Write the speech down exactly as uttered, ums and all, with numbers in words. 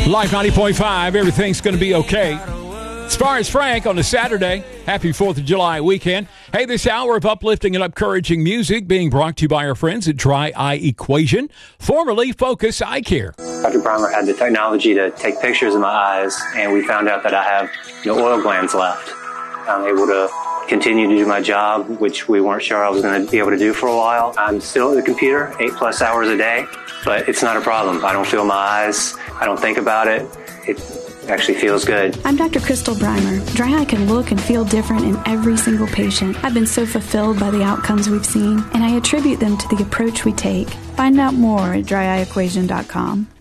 Life ninety point five, everything's going to be okay. As far as Frank on a Saturday, happy fourth of July weekend. Hey, this hour of uplifting and encouraging music being brought to you by our friends at Dry Eye Equation, formerly Focus Eye Care. Doctor Breimer had the technology to take pictures of my eyes, and we found out that I have no oil glands left. I'm able to continue to do my job, which we weren't sure I was going to be able to do for a while. I'm still at the computer eight plus hours a day, but it's not a problem. I don't feel my eyes. I don't think about it. It actually feels good. I'm Doctor Crystal Breimer. Dry eye can look and feel different in every single patient. I've been so fulfilled by the outcomes we've seen, and I attribute them to the approach we take. Find out more at dry eye equation dot com.